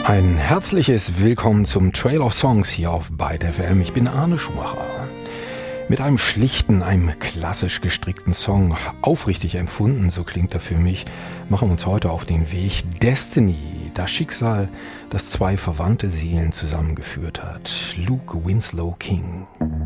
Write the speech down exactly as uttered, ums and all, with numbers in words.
Ein herzliches Willkommen zum Trail of Songs hier auf Byte F M. Ich bin Arne Schumacher. Mit einem schlichten, einem klassisch gestrickten Song, aufrichtig empfunden, so klingt er für mich, machen wir uns heute auf den Weg. Destiny, das Schicksal, das zwei verwandte Seelen zusammengeführt hat. Luke Winslow King.